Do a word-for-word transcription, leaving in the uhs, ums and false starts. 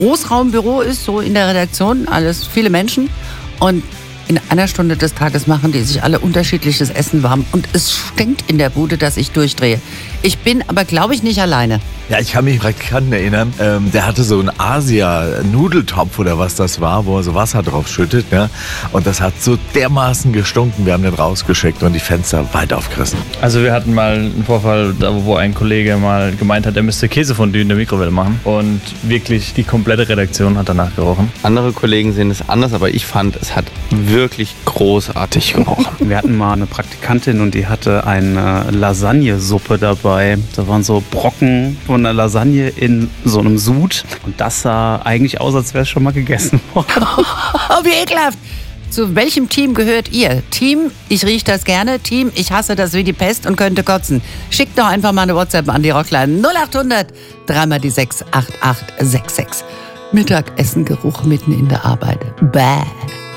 Großraumbüro ist, so in der Redaktion, alles viele Menschen. Und in einer Stunde des Tages machen die sich alle unterschiedliches Essen warm. Und es stinkt in der Bude, dass ich durchdrehe. Ich bin aber, glaube ich, nicht alleine. Ja, ich kann mich Praktikanten erinnern, ähm, der hatte so einen Asia-Nudeltopf oder was das war, wo er so Wasser drauf schüttet. Ja? Und das hat so dermaßen gestunken, wir haben den rausgeschickt und die Fenster weit aufgerissen. Also wir hatten mal einen Vorfall, wo ein Kollege mal gemeint hat, er müsste Käsefondue in der Mikrowelle machen. Und wirklich die komplette Redaktion hat danach gerochen. Andere Kollegen sehen es anders, aber ich fand, es hat wirklich großartig gerochen. Wir hatten mal eine Praktikantin und die hatte eine Lasagnesuppe dabei. Da waren so Brocken von einer Lasagne in so einem Sud. Und das sah eigentlich aus, als wäre es schon mal gegessen worden. Oh, wie ekelhaft! Zu welchem Team gehört ihr? Team, ich rieche das gerne. Team, ich hasse das wie die Pest und könnte kotzen. Schickt doch einfach mal eine WhatsApp an die Rockline. null acht hundert, dreimal die sechs, acht acht sechs sechs. Mittagessengeruch mitten in der Arbeit. Bäh.